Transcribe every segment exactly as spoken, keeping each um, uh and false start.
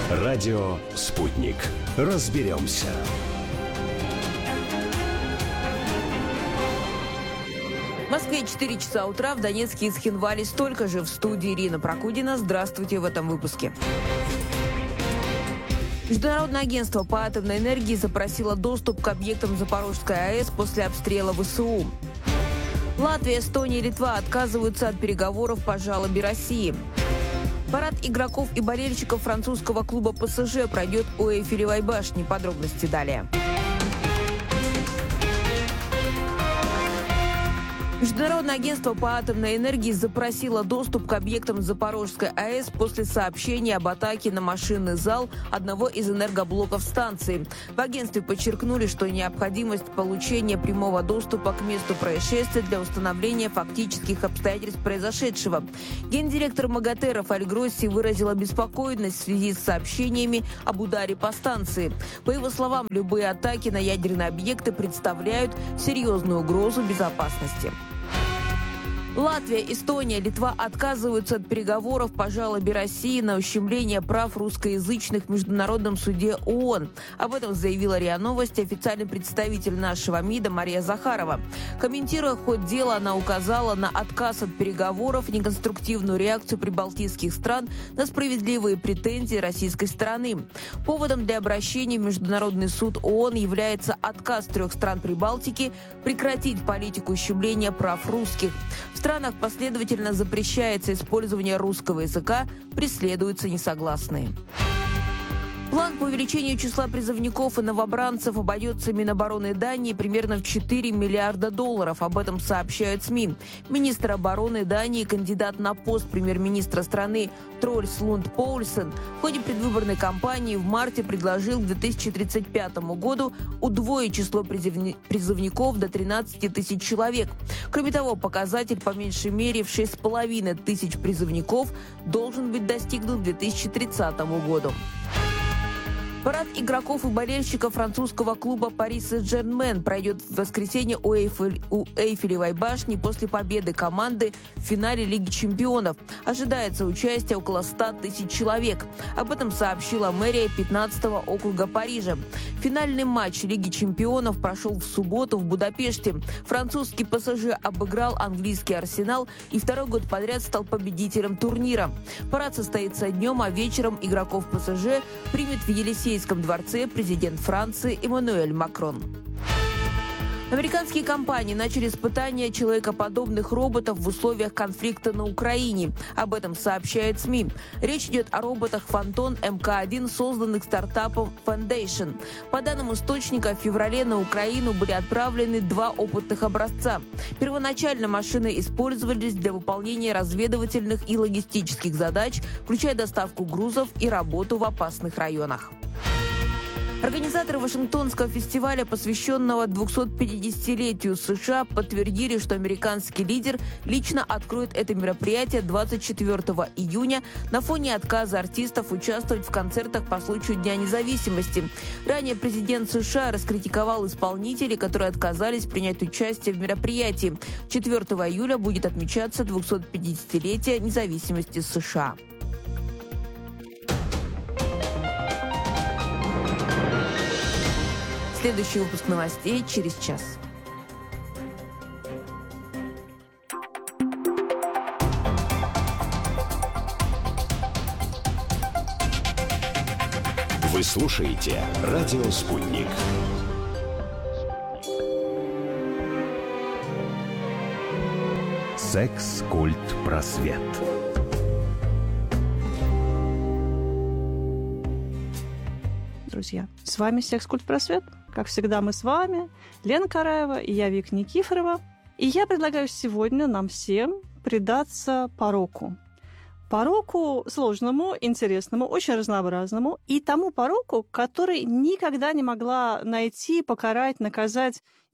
Радио «Спутник». Разберемся. В Москве четыре часа утра, в Донецке и Цхинвале столько же. В студии Ирина Прокудина. Здравствуйте в этом выпуске. Международное агентство по атомной энергии запросило доступ к объектам Запорожской АЭС после обстрела ВСУ. Латвия, Эстония и Литва отказываются от переговоров по жалобе России. Парад игроков и болельщиков французского клуба ПСЖ пройдет у Эйфелевой башни. Подробности далее. Международное агентство по атомной энергии запросило доступ к объектам Запорожской АЭС после сообщения об атаке на машинный зал одного из энергоблоков станции. В агентстве подчеркнули, что необходимость получения прямого доступа к месту происшествия для установления фактических обстоятельств произошедшего. Гендиректор МАГАТЭ Рафаэль Гросси выразил обеспокоенность в связи с сообщениями об ударе по станции. По его словам, любые атаки на ядерные объекты представляют серьезную угрозу безопасности. Латвия, Эстония, Литва отказываются от переговоров по жалобе России на ущемление прав русскоязычных в Международном суде ООН. Об этом заявила РИА Новости официальный представитель нашего МИДа Мария Захарова. Комментируя ход дела, она указала на отказ от переговоров и неконструктивную реакцию прибалтийских стран на справедливые претензии российской стороны. Поводом для обращения в Международный суд ООН является отказ трех стран Прибалтики прекратить политику ущемления прав русских. В странах последовательно запрещается использование русского языка, преследуются несогласные. План по увеличению числа призывников и новобранцев обойдется Минобороны Дании примерно в четыре миллиарда долларов. Об этом сообщают СМИ. Министр обороны Дании, кандидат на пост премьер-министра страны Трольс Лунд Поульсен в ходе предвыборной кампании в марте предложил к две тысячи тридцать пятому году удвоить число призывни- призывников до тринадцати тысяч человек. Кроме того, показатель по меньшей мере в шесть с половиной тысяч призывников должен быть достигнут к две тысячи тридцатому году. Парад игроков и болельщиков французского клуба «Пари Сен-Жермен» пройдет в воскресенье у, Эйфель, у Эйфелевой башни после победы команды в финале Лиги чемпионов. Ожидается участие около ста тысяч человек. Об этом сообщила мэрия пятнадцатого округа Парижа. Финальный матч Лиги чемпионов прошел в субботу в Будапеште. Французский ПСЖ обыграл английский Арсенал и второй год подряд стал победителем турнира. Парад состоится днем, а вечером игроков ПСЖ примет в Елисейском дворце президент Франции Эммануэль Макрон. Американские компании начали испытания человекоподобных роботов в условиях конфликта на Украине. Об этом сообщает СМИ. Речь идет о роботах «Фантон» эм ка один, созданных стартапом Foundation. По данным источника, в феврале на Украину были отправлены два опытных образца. Первоначально машины использовались для выполнения разведывательных и логистических задач, включая доставку грузов и работу в опасных районах. Организаторы Вашингтонского фестиваля, посвященного двухсотпятидесятилетию США, подтвердили, что американский лидер лично откроет это мероприятие двадцать четвёртого июня на фоне отказа артистов участвовать в концертах по случаю Дня независимости. Ранее президент США раскритиковал исполнителей, которые отказались принять участие в мероприятии. четвёртого июля будет отмечаться двухсотпятидесятилетие независимости США. Следующий выпуск новостей через час. Вы слушаете «Радио Спутник». Секс, культ, просвет. Друзья, с вами «Секс, культ, просвет». Как всегда, мы с вами, Лена Караева и я, Вика Никифорова. И я предлагаю сегодня нам всем предаться пороку. Пороку сложному, интересному, очень разнообразному. И тому пороку, который никогда не могла найти, покарать, наказать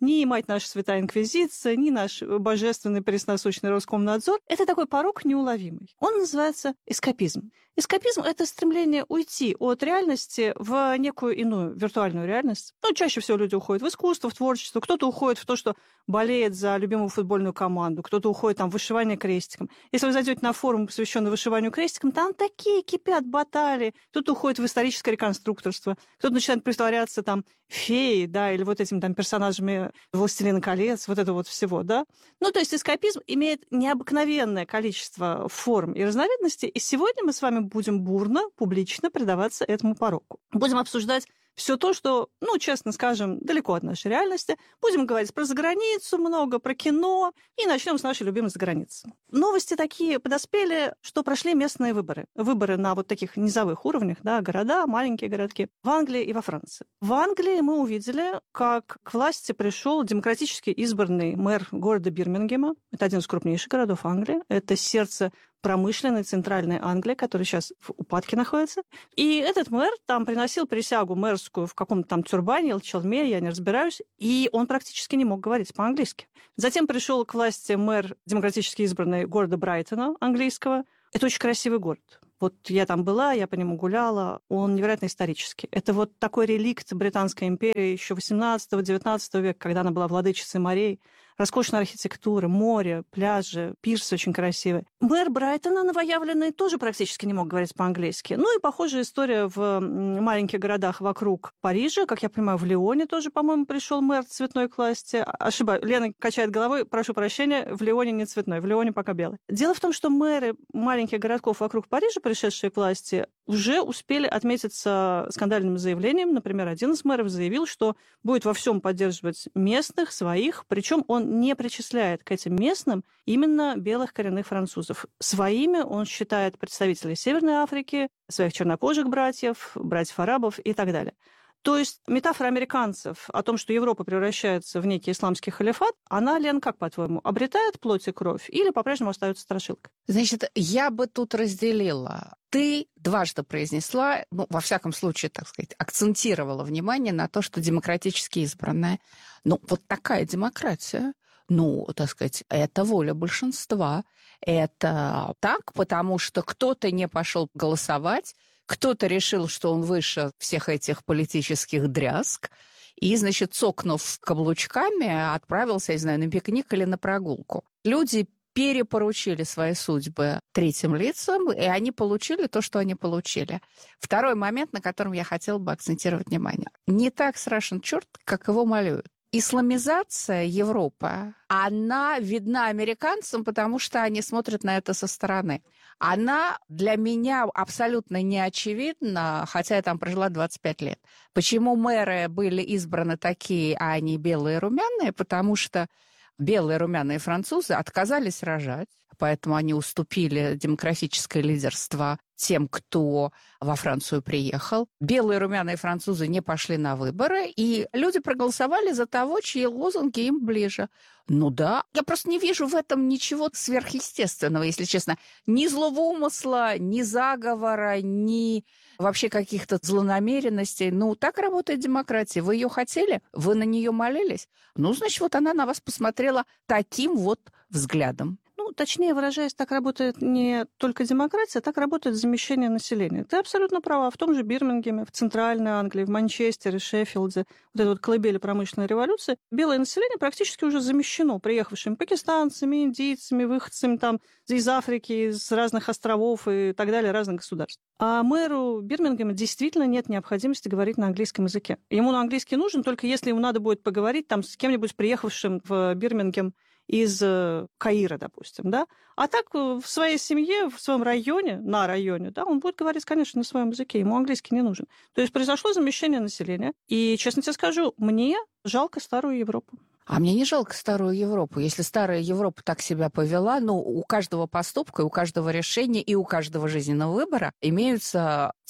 ни мать наша святая инквизиция, ни наш божественный пресносущный Роскомнадзор. Это такой порог неуловимый. Он называется эскапизм. Эскапизм — это стремление уйти от реальности в некую иную виртуальную реальность. Ну, чаще всего люди уходят в искусство, в творчество, кто-то уходит в то, что болеет за любимую футбольную команду, кто-то уходит там, в вышивание крестиком. Если вы зайдете на форум, посвященный вышиванию крестиком, там такие кипят баталии. Кто-то уходит в историческое реконструкторство, кто-то начинает притворяться там феей, да, или вот этими там персонажами «Властелина колец», вот это вот всего, да. Ну, то есть эскапизм имеет необыкновенное количество форм и разновидностей, и сегодня мы с вами будем бурно, публично предаваться этому пороку. Будем обсуждать все то, что, ну, честно скажем, далеко от нашей реальности. Будем говорить про заграницу много, про кино, и начнем с нашей любимой заграницы. Новости такие подоспели, что прошли местные выборы. Выборы на вот таких низовых уровнях, да, города, маленькие городки, в Англии и во Франции. В Англии мы увидели, как к власти пришел демократически избранный мэр города Бирмингема. Это один из крупнейших городов Англии. Это сердце промышленной центральной Англии, которая сейчас в упадке находится. И этот мэр там приносил присягу мэрскую в каком-то там тюрбане или челме, я не разбираюсь, и он практически не мог говорить по-английски. Затем пришел к власти мэр, демократически избранный города Брайтона, английского. Это очень красивый город. Вот я там была, я по нему гуляла, он невероятно исторический. Это вот такой реликт Британской империи еще восемнадцатого-девятнадцатого века, когда она была владычицей морей. Роскошная архитектура, море, пляжи, пирсы очень красивые. Мэр Брайтона, новоявленный, тоже практически не мог говорить по-английски. Ну и похожая история в маленьких городах вокруг Парижа. Как я понимаю, в Лионе тоже, по-моему, пришел мэр цветной к власти. Ошибаюсь. Лена качает головой. Прошу прощения, в Лионе не цветной, в Лионе пока белый. Дело в том, что мэры маленьких городков вокруг Парижа, пришедшие к власти, уже успели отметиться скандальным заявлением. Например, один из мэров заявил, что будет во всем поддерживать местных, своих, причем он не причисляет к этим местным именно белых коренных французов. Своими он считает представителей Северной Африки, своих чернокожих братьев, братьев-арабов и так далее. То есть метафора американцев о том, что Европа превращается в некий исламский халифат, она, Лен, как, по-твоему, обретает плоть и кровь или по-прежнему остается страшилкой? Значит, я бы тут разделила. Ты дважды произнесла, ну, во всяком случае, так сказать, акцентировала внимание на то, что демократически избранная. Ну, вот такая демократия, ну, так сказать, это воля большинства. Это так, потому что кто-то не пошел голосовать, кто-то решил, что он выше всех этих политических дрязг, и, значит, цокнув каблучками, отправился, я знаю, на пикник или на прогулку. Люди перепоручили свои судьбы третьим лицам, и они получили то, что они получили. Второй момент, на котором я хотела бы акцентировать внимание. Не так страшен черт, как его малюют. Исламизация Европы, она видна американцам, потому что они смотрят на это со стороны. Она для меня абсолютно не очевидна, хотя я там прожила двадцать пять лет. Почему мэры были избраны такие, а они белые и румяные? Потому что белые румяные французы отказались рожать, поэтому они уступили демографическое лидерство тем, кто во Францию приехал. Белые румяные французы не пошли на выборы, и люди проголосовали за того, чьи лозунги им ближе. Ну да, я просто не вижу в этом ничего сверхъестественного, если честно. Ни злого умысла, ни заговора, ни вообще каких-то злонамеренностей. Ну, так работает демократия. Вы ее хотели? Вы на нее молились? Ну, значит, вот она на вас посмотрела таким вот взглядом. Ну, точнее выражаясь, так работает не только демократия, так работает замещение населения. Ты абсолютно права. В том же Бирмингеме, в Центральной Англии, в Манчестере, Шеффилде, вот эта вот колыбели промышленной революции, белое население практически уже замещено приехавшими пакистанцами, индийцами, выходцами там из Африки, из разных островов и так далее, разных государств. А мэру Бирмингема действительно нет необходимости говорить на английском языке. Ему на английский нужен только если ему надо будет поговорить там с кем-нибудь приехавшим в Бирмингем из Каира, допустим, да. А так в своей семье, в своем районе, на районе, да, он будет говорить, конечно, на своем языке, ему английский не нужен. То есть произошло замещение населения. И, честно тебе скажу, мне жалко старую Европу. А мне не жалко старую Европу. Если старая Европа так себя повела, ну, у каждого поступка, у каждого решения и у каждого жизненного выбора имеются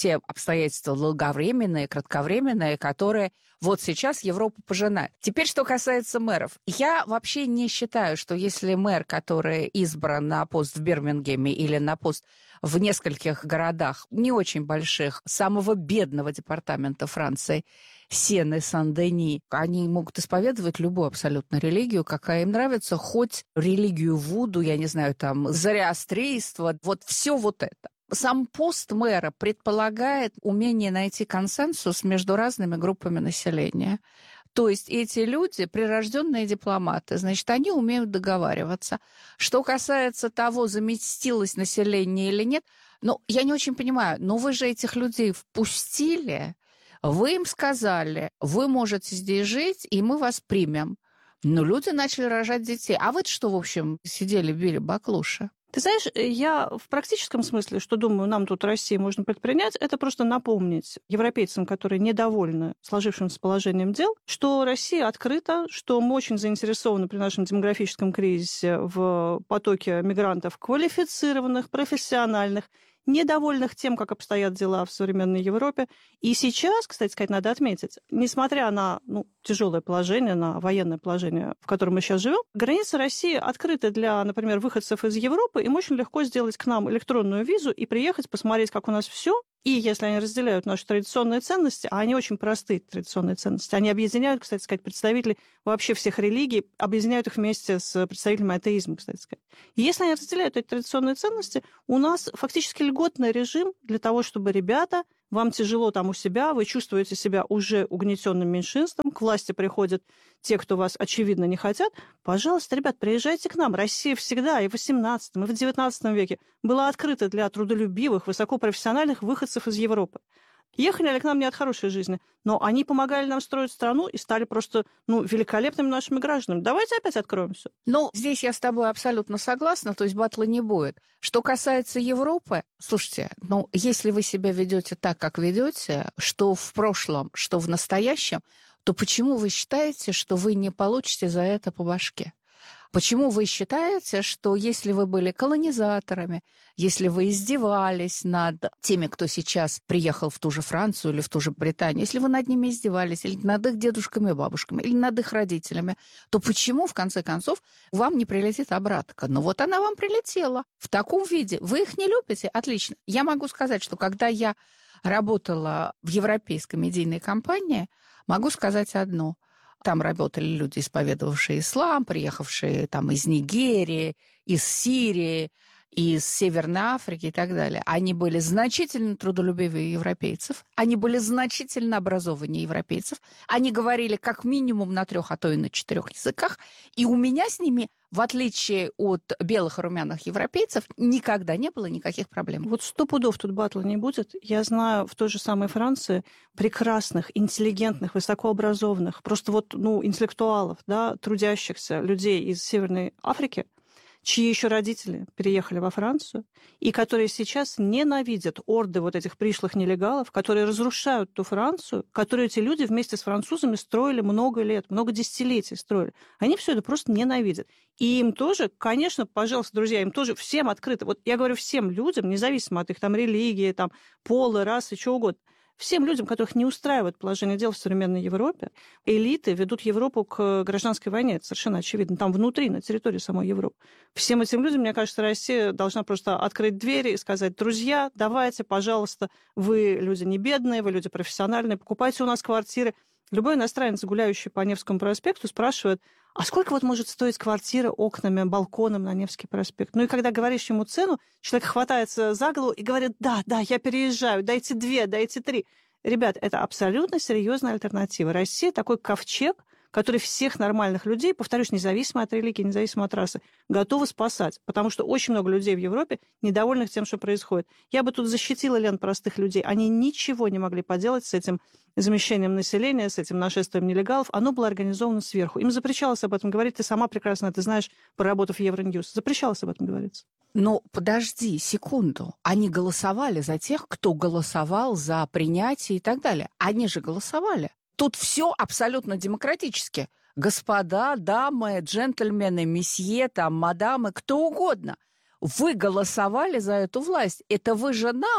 те обстоятельства долговременные, кратковременные, которые вот сейчас Европа пожинает. Теперь, что касается мэров. Я вообще не считаю, что если мэр, который избран на пост в Бирмингеме или на пост в нескольких городах, не очень больших, самого бедного департамента Франции, Сен и Сан-Дени, они могут исповедовать любую абсолютно религию, какая им нравится, хоть религию Вуду, я не знаю, там, зороастрийство, вот все вот это. Сам пост мэра предполагает умение найти консенсус между разными группами населения. То есть эти люди прирожденные дипломаты, значит, они умеют договариваться. Что касается того, заместилось население или нет, ну, я не очень понимаю, но вы же этих людей впустили, вы им сказали, вы можете здесь жить, и мы вас примем. Но люди начали рожать детей. А вы что, в общем, сидели, били баклуши? Ты знаешь, я в практическом смысле, что думаю, нам тут в России можно предпринять, это просто напомнить европейцам, которые недовольны сложившимся положением дел, что Россия открыта, что мы очень заинтересованы при нашем демографическом кризисе в потоке мигрантов квалифицированных, профессиональных, недовольных тем, как обстоят дела в современной Европе. И сейчас, кстати сказать, надо отметить, несмотря на ну, тяжелое положение, на военное положение, в котором мы сейчас живем, границы России открыты для, например, выходцев из Европы. Им очень легко сделать к нам электронную визу и приехать, посмотреть, как у нас все. И если они разделяют наши традиционные ценности, а они очень простые традиционные ценности, они объединяют, кстати сказать, представителей вообще всех религий, объединяют их вместе с представителями атеизма, кстати сказать. И если они разделяют эти традиционные ценности, у нас фактически льготный режим для того, чтобы ребята, вам тяжело там у себя, вы чувствуете себя уже угнетенным меньшинством, к власти приходят те, кто вас, очевидно, не хотят. Пожалуйста, ребят, приезжайте к нам. Россия всегда и в восемнадцатом, и в девятнадцатом веке была открыта для трудолюбивых, высокопрофессиональных выходцев из Европы. Ехали они к нам не от хорошей жизни, но они помогали нам строить страну и стали просто ну, великолепными нашими гражданами. Давайте опять откроем все. Ну, здесь я с тобой абсолютно согласна, то есть батла не будет. Что касается Европы, слушайте, ну, если вы себя ведете так, как ведете, что в прошлом, что в настоящем, то почему вы считаете, что вы не получите за это по башке? Почему вы считаете, что если вы были колонизаторами, если вы издевались над теми, кто сейчас приехал в ту же Францию или в ту же Британию, если вы над ними издевались, или над их дедушками и бабушками, или над их родителями, то почему, в конце концов, вам не прилетит обратка? Ну вот она вам прилетела в таком виде. Вы их не любите? Отлично. Я могу сказать, что когда я работала в европейской медийной компании, могу сказать одно – там работали люди, исповедовавшие ислам, приехавшие там из Нигерии, из Сирии, из Северной Африки и так далее. Они были значительно трудолюбивее европейцев, они были значительно образованнее европейцев, они говорили как минимум на трех, а то и на четырех языках, и у меня с ними, в отличие от белых и румяных европейцев, никогда не было никаких проблем. Вот сто пудов тут батла не будет. Я знаю в той же самой Франции прекрасных, интеллигентных, высокообразованных, просто вот, ну, интеллектуалов, да, трудящихся людей из Северной Африки, чьи еще родители переехали во Францию, и которые сейчас ненавидят орды вот этих пришлых нелегалов, которые разрушают ту Францию, которую эти люди вместе с французами строили много лет, много десятилетий строили. Они все это просто ненавидят. И им тоже, конечно, пожалуйста, друзья, им тоже всем открыто. Вот я говорю всем людям, независимо от их там религии, там, пола, расы, чего угодно, всем людям, которых не устраивает положение дел в современной Европе, элиты ведут Европу к гражданской войне. Это совершенно очевидно. Там внутри, на территории самой Европы. Всем этим людям, мне кажется, Россия должна просто открыть двери и сказать: друзья, давайте, пожалуйста, вы люди не бедные, вы люди профессиональные, покупайте у нас квартиры. Любой иностранец, гуляющий по Невскому проспекту, спрашивает: а сколько вот может стоить квартира окнами, балконом на Невский проспект? Ну и когда говоришь ему цену, человек хватается за голову и говорит: да, да, я переезжаю, дайте две, дайте три. Ребят, это абсолютно серьезная альтернатива. Россия такой ковчег, который всех нормальных людей, повторюсь, независимо от религии, независимо от расы, готовы спасать. Потому что очень много людей в Европе недовольных тем, что происходит. Я бы тут защитила, Лен, простых людей. Они ничего не могли поделать с этим замещением населения, с этим нашествием нелегалов. Оно было организовано сверху. Им запрещалось об этом говорить. Ты сама прекрасно это знаешь, проработав в Евроньюз. Запрещалось об этом говорить. Но подожди секунду. Они голосовали за тех, кто голосовал за принятие и так далее. Они же голосовали. Тут все абсолютно демократически. Господа, дамы, джентльмены, месье, там, мадамы, кто угодно. Вы голосовали за эту власть. Это вы же нам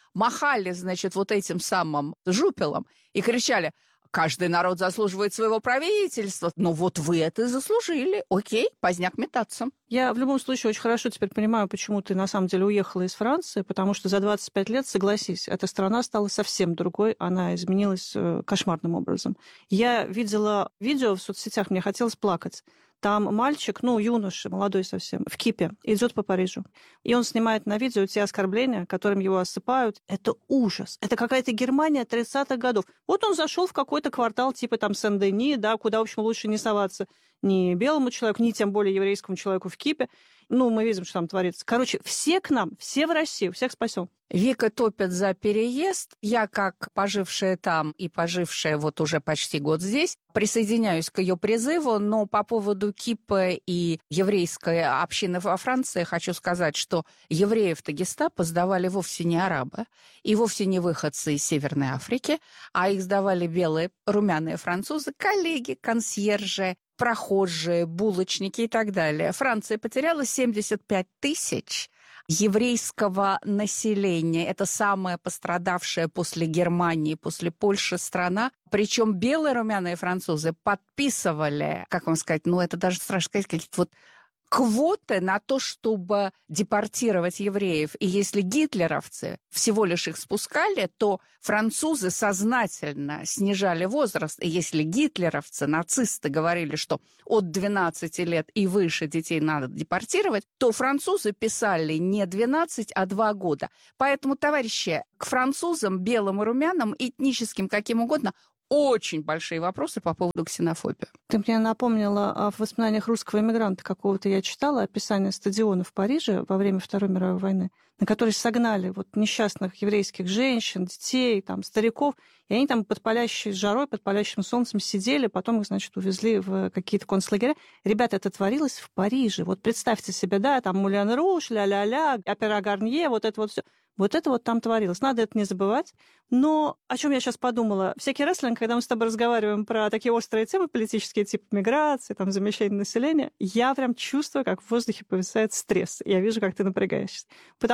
махали, значит, вот этим самым жупелом и кричали: каждый народ заслуживает своего правительства. Ну вот вы это и заслужили. Окей, поздняк метаться. Я в любом случае очень хорошо теперь понимаю, почему ты на самом деле уехала из Франции, потому что за двадцать пять лет, согласись, эта страна стала совсем другой, она изменилась кошмарным образом. Я видела видео в соцсетях, мне хотелось плакать. Там мальчик, ну, юноша, молодой совсем, в кипе, идет по Парижу. И он снимает на видео те оскорбления, которым его осыпают. Это ужас. Это какая-то Германия тридцатых годов. Вот он зашел в какой-то квартал типа там Сен-Дени, да, куда, в общем, лучше не соваться ни белому человеку, ни тем более еврейскому человеку в кипе. Ну, мы видим, что там творится. Короче, все к нам, все в Россию, всех спасем. Вика топит за переезд. Я, как пожившая там и пожившая вот уже почти год здесь, присоединяюсь к ее призыву, но по поводу кипа и еврейской общины во Франции хочу сказать, что евреев-то гестапо сдавали вовсе не арабы и вовсе не выходцы из Северной Африки, а их сдавали белые, румяные французы, коллеги, консьержи, прохожие, булочники и так далее. Франция потеряла семьдесят пять тысяч еврейского населения. Это самая пострадавшая после Германии, после Польши страна. Причем белые румяные французы подписывали, как вам сказать, ну это даже страшно сказать, какие-то вот квоты на то, чтобы депортировать евреев. И если гитлеровцы всего лишь их спускали, то французы сознательно снижали возраст. И если гитлеровцы, нацисты говорили, что от двенадцати лет и выше детей надо депортировать, то французы писали не двенадцать, а два года. Поэтому, товарищи, к французам, белым и румяным, этническим, каким угодно, очень большие вопросы по поводу ксенофобии. Ты мне напомнила о воспоминаниях русского эмигранта какого-то. Я читала описание стадиона в Париже во время Второй мировой войны, на который согнали вот несчастных еврейских женщин, детей, там, стариков. И они там под палящей жарой, под палящим солнцем сидели, потом их, значит, увезли в какие-то концлагеря. Ребята, это творилось в Париже. Вот представьте себе, да, там Мулен Руж, ля-ля-ля, опера Гарнье, вот это вот все. Вот это вот там творилось. Надо это не забывать. Но о чем я сейчас подумала? Всякий раз, Лен, когда мы с тобой разговариваем про такие острые темы политические, типа миграции, там, замещения населения, я прям чувствую, как в воздухе повисает стресс. Я вижу, как ты напрягаешься.